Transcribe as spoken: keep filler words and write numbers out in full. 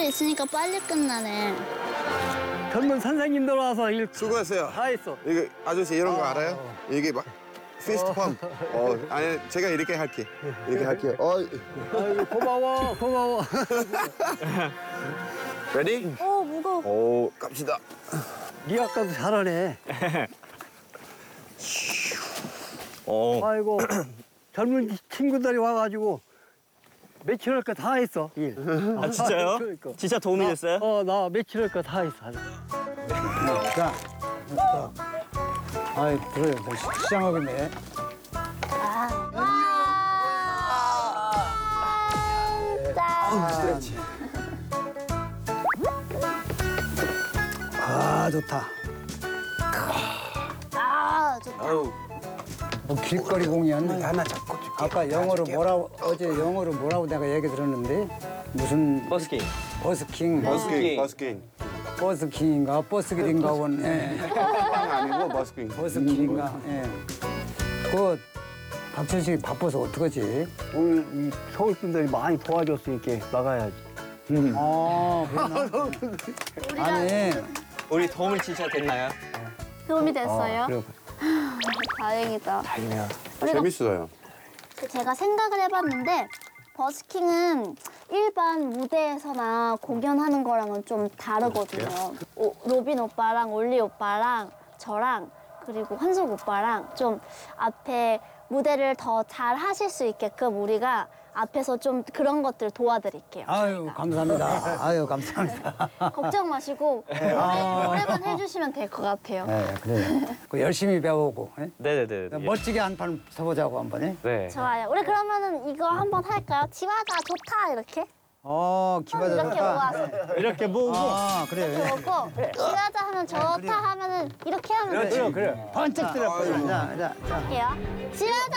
있으니까 빨리 끝나네. 젊은 선생님들 와서 일 수고하세요. 다 했어. 이거 아저씨 이런 거 어, 알아요? 어. 이게 막 피스트 펌. 어, 아니 제가 이렇게 할게. 이렇게 할게요. 어, 아이고, 고마워, 고마워. ready? 어, 무거워. 오, 갑시다. 네 아까도 잘하네. 어. 아이고, 젊은 친구들이 와가지고 며칠 할거 다 했어, 일. 아 진짜요? 그러니까. 진짜 도움이 됐어요? 어, 나 며칠 할거 다 했어. 자, 자. 아이, 그래, 뭐 시장하겠네. 짠. 아, 좋다. 아, 좋다. 뭐 길거리 공연. 하나 잡고 아까 영어로 뭐라고, 어제 영어로 뭐라고 내가 얘기 들었는데, 무슨 버스킹. 버스킹, 버스킹. 버스킹. 버스킹인가, 버스길인가, 원, 예. 아니고 버스킹. 버스킹인가, 예. 그, 박천식이 바빠서 어떡하지? 오늘 이 서울 분들이 많이 도와줬으니까 나가야지. 아, 그러나? 아니, 우리 도움이 진짜 됐나요? 도움이 됐어요? 그래. 다행이다. 다행이네요. 우리가 재밌어요. 제가 생각을 해봤는데 버스킹은 일반 무대에서나 공연하는 거랑은 좀 다르거든요. 오, 로빈 오빠랑 올리 오빠랑 저랑 그리고 환숙 오빠랑 좀 앞에 무대를 더 잘 하실 수 있게끔 우리가 앞에서 좀 그런 것들을 도와드릴게요. 아유, 감사합니다. 아유, 감사합니다. 걱정 마시고 노래, 노래만 해주시면 될 것 같아요. 네, 그래요. 그 열심히 배우고, 예? 네네네. 멋지게 한 판 서보자고 한번, 예? 네. 좋아요. 우리 그러면은 이거 한번 할까요? 지화자 좋다 이렇게? 어, 기받아 이렇게 좋다. 모아서 이렇게 모으고. 아, 그래. 이렇게 모고 지화자 하면 좋다 하면은 이렇게 하면 돼요. 그래, 그래. 번쩍 들어버려. 자, 자, 자. 할게요. 지화자